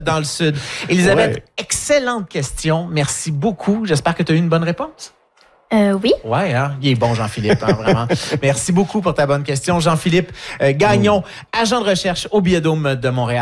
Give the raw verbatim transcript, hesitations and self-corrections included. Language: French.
dans le sud. Élisabeth, Ouais. excellente question. Merci beaucoup. J'espère que tu as eu une bonne réponse. Euh, oui. Ouais, hein? Il est bon, Jean-Philippe, hein, vraiment. Merci beaucoup pour ta bonne question. Jean-Philippe euh, Gagnon, agent de recherche au Biodôme de Montréal.